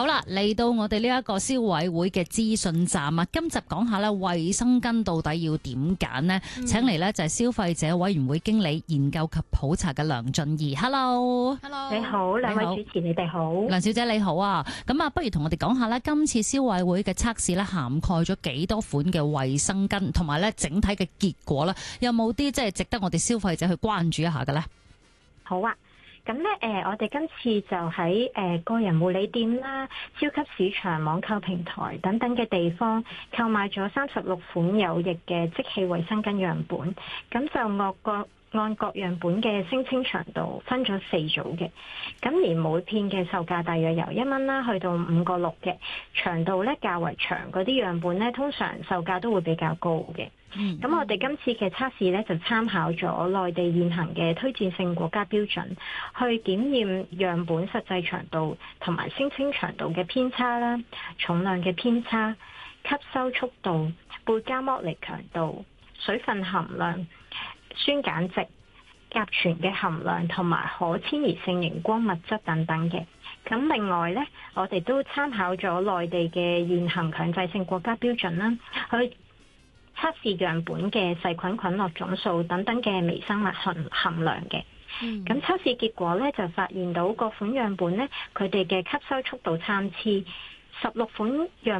好啦，嚟到我哋呢一個消委會嘅資訊站啊，今集講下咧衛生巾到底要點揀呢？請嚟咧就係消費者委員會經理研究及普查嘅梁俊儀。Hello， 你好，兩位主持，你哋好。 梁小姐你好啊，咁啊，不如同我哋講下咧，今次消委會嘅測試咧涵蓋咗幾多款嘅衛生巾，同埋咧整體嘅結果啦，有冇啲即係值得我哋消費者去關注一下嘅咧？ 好啊。咁咧，我哋今次就喺個人護理店啦、超級市場、網購平台等等嘅地方購買咗36款有液嘅即棄衛生巾樣本，咁就按各樣本嘅聲稱長度分咗4組嘅，咁而每片嘅售價大約由1蚊啦，去到5個6嘅，長度咧較為長嗰啲樣本咧，通常售價都會比較高嘅。咁我哋今次嘅測試咧就參考咗內地現行嘅推薦性國家標準，去檢驗樣本實際長度同埋聲稱長度嘅偏差啦、重量嘅偏差、吸收速度、貝加剝離強度、水分含量、酸鹼值、甲醛嘅含量同埋可遷移性熒光物質等等嘅。咁另外呢，我哋都參考咗內地嘅現行強制性國家標準啦，去測試樣本嘅細菌菌落總數等等嘅微生物含量嘅。咁測試結果呢，就發現到各款樣本呢，佢哋嘅吸收速度參差，16款樣